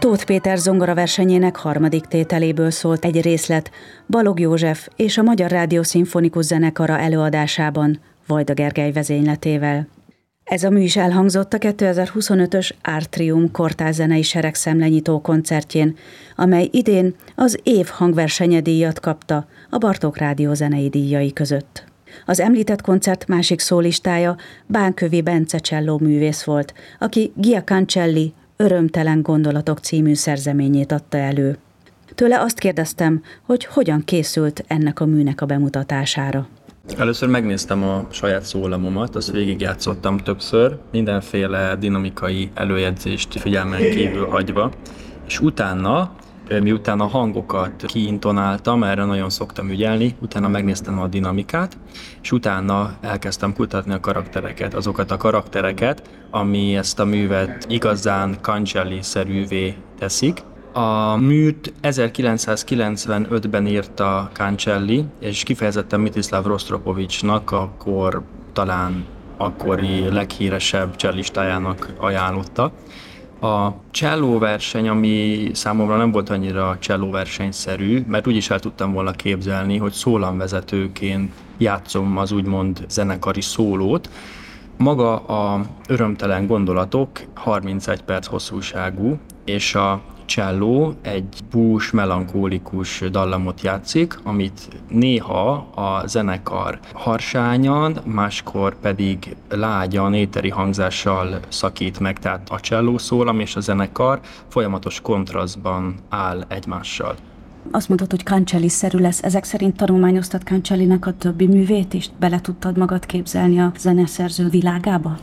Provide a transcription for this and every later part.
Tóth Péter zongoraversenyének harmadik tételéből szólt egy részlet Balogh József és a Magyar Rádió Szimfonikus Zenekara előadásában Vajda Gergely vezényletével. Ez a mű is elhangzott a 2025-ös Artrium kortárs zenei seregszem lenyitó koncertjén, amely idén az év hangversenye díjat kapta a Bartók Rádió zenei díjai között. Az említett koncert másik szólistája Bánkövi Bence cselló művész volt, aki Gia Cancelli Örömtelen gondolatok című szerzeményét adta elő. Tőle azt kérdeztem, hogy hogyan készült ennek a műnek a bemutatására. Először megnéztem a saját szólamomat, azt végigjátszottam többször, mindenféle dinamikai előjegyzést figyelmen kívül hagyva, és utána, miután a hangokat kiintonáltam, erre nagyon szoktam ügyelni, utána megnéztem a dinamikát, és utána elkezdtem kutatni a karaktereket, azokat a karaktereket, ami ezt a művet igazán Cancelli-szerűvé teszik. A műt 1995-ben írta Cancelli, és kifejezetten Mstislav Rostropovicsnak, akkor talán akkori leghíresebb cellistájának ajánlotta. A csellóverseny, ami számomra nem volt annyira csellóversenyszerű, mert úgyis el tudtam volna képzelni, hogy szólamvezetőként játszom az úgymond zenekari szólót. Maga a Örömtelen gondolatok 31 perc hosszúságú, és a cselló egy bús, melankólikus dallamot játszik, amit néha a zenekar harsányan, máskor pedig lágyan, éteri hangzással szakít meg, tehát a csellószólam és a zenekar folyamatos kontrasztban áll egymással. Azt mondtad, hogy Cancelli-szerű lesz. Ezek szerint tanulmányoztad Cancellinek a többi művét is? Bele tudtad magad képzelni a zeneszerző világába?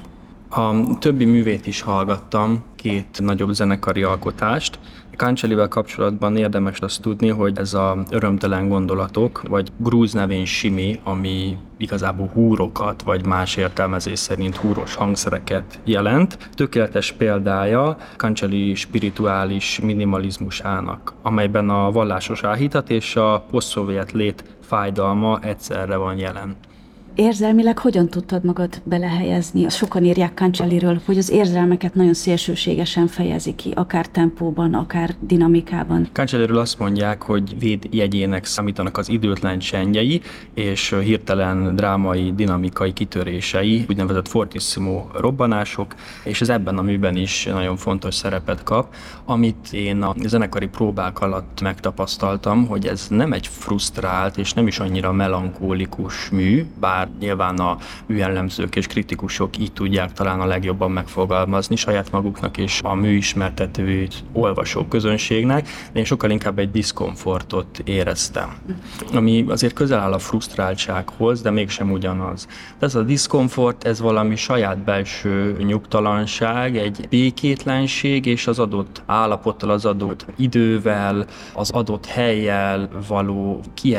A többi művét is hallgattam, 2 nagyobb zenekari alkotást. Cancellivel kapcsolatban érdemes azt tudni, hogy ez a Örömtelen gondolatok, vagy grúz nevén simi, ami igazából húrokat, vagy más értelmezés szerint húros hangszereket jelent. Tökéletes példája Cancelli spirituális minimalizmusának, amelyben a vallásos áhítat és a posztszovjet lét fájdalma egyszerre van jelen. Érzelmileg hogyan tudtad magad belehelyezni? Sokan írják Cancelliről, hogy az érzelmeket nagyon szélsőségesen fejezi ki, akár tempóban, akár dinamikában. Cancelliről azt mondják, hogy védjegyének számítanak az időtlen csendjei és hirtelen drámai, dinamikai kitörései, úgynevezett fortissimo robbanások, és ez ebben a műben is nagyon fontos szerepet kap. Amit én a zenekari próbák alatt megtapasztaltam, hogy ez nem egy frusztrált és nem is annyira melankólikus mű, bár nyilván a műjellemzők és kritikusok így tudják talán a legjobban megfogalmazni saját maguknak és a műismertető olvasó közönségnek, de én sokkal inkább egy diszkomfortot éreztem, ami azért közel áll a frusztráltsághoz, de mégsem ugyanaz. De ez a diszkomfort, ez valami saját belső nyugtalanság, egy békétlenség és az adott állapottal, az adott idővel, az adott hellyel való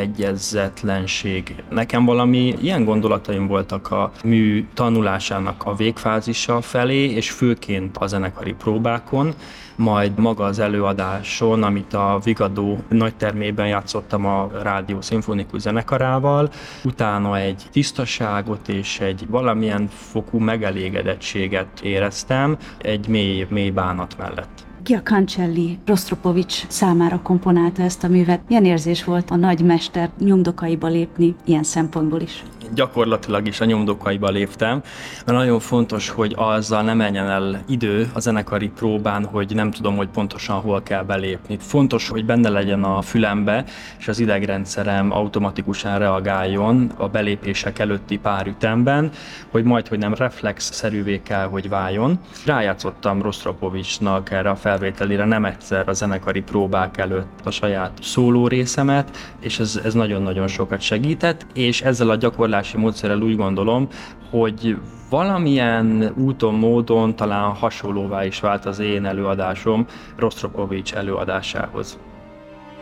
kiegyezetlenség. Nekem valami ilyen gondolataim voltak a mű tanulásának a végfázisa felé, és főként a zenekari próbákon, majd maga az előadáson, amit a Vigadó nagytermében játszottam a Rádió Szimfonikus Zenekarával, utána egy tisztaságot és egy valamilyen fokú megelégedettséget éreztem, egy mély bánat mellett. Gia Cancelli Rostropovics számára komponálta ezt a művet. Milyen érzés volt a nagymester nyomdokaiba lépni ilyen szempontból is? Gyakorlatilag is a nyomdokaiba léptem, mert nagyon fontos, hogy azzal ne menjen el idő a zenekari próbán, hogy nem tudom, hogy pontosan hol kell belépni. Fontos, hogy benne legyen a fülembe, és az idegrendszerem automatikusan reagáljon a belépések előtti pár ütemben, hogy majdhogy nem reflexszerűvé kell, hogy váljon. Rájátszottam Rostropovicsnak erre a felvételére nem egyszer a zenekari próbák előtt a saját szóló részemet, és ez nagyon-nagyon sokat segített, és ezzel a gyakorlási módszerrel úgy gondolom, hogy valamilyen úton, módon talán hasonlóvá is vált az én előadásom Rostropovics előadásához.